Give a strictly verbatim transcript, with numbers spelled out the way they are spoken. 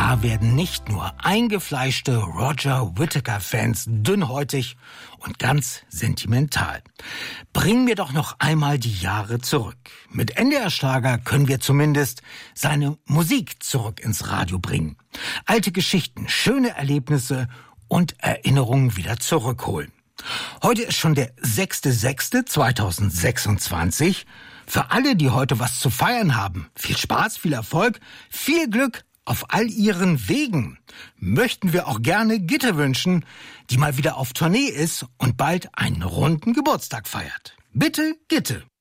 Da werden nicht nur eingefleischte Roger Whittaker-Fans dünnhäutig und ganz sentimental. Bringen wir doch noch einmal die Jahre zurück. Mit N D R-Schlager können wir zumindest seine Musik zurück ins Radio bringen. Alte Geschichten, schöne Erlebnisse und Erinnerungen wieder zurückholen. Heute ist schon der sechster sechster zweitausendsechsundzwanzig. Für alle, die heute was zu feiern haben, viel Spaß, viel Erfolg, viel Glück auf all ihren Wegen. Möchten wir auch gerne Gitte wünschen, die mal wieder auf Tournee ist und bald einen runden Geburtstag feiert. Bitte, Gitte.